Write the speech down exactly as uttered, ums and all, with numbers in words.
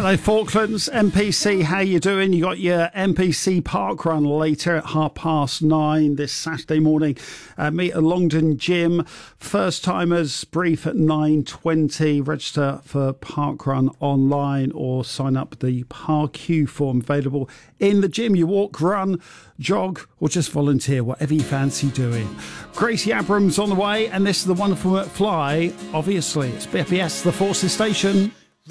Hello Falklands, N P C, how you doing? You got your N P C Park Run later at half past nine this Saturday morning. Uh, meet at Longdon Gym. First timers brief at nine twenty. Register for Park Run online or sign up the Park Q form available in the gym. You walk, run, jog or just volunteer, whatever you fancy doing. Gracie Abrams on the way, and this is the wonderful McFly. Obviously, it's B F B S, the Forces Station.